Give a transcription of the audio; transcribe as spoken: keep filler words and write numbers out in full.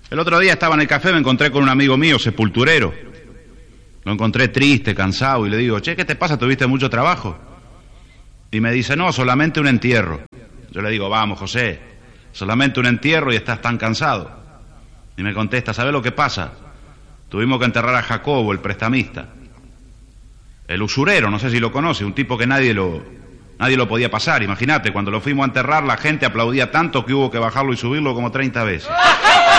El otro día estaba en el café, me encontré con un amigo mío, sepulturero. Lo encontré triste, cansado, y le digo, che, ¿qué te pasa? ¿Tuviste mucho trabajo? Y me dice, no, solamente un entierro. Yo le digo, vamos, José, solamente un entierro y estás tan cansado. Y me contesta, ¿sabés lo que pasa? Tuvimos que enterrar a Jacobo, el prestamista. El usurero, no sé si lo conoce, un tipo que nadie lo, nadie lo podía pasar. Imagínate, cuando lo fuimos a enterrar, la gente aplaudía tanto que hubo que bajarlo y subirlo como treinta veces.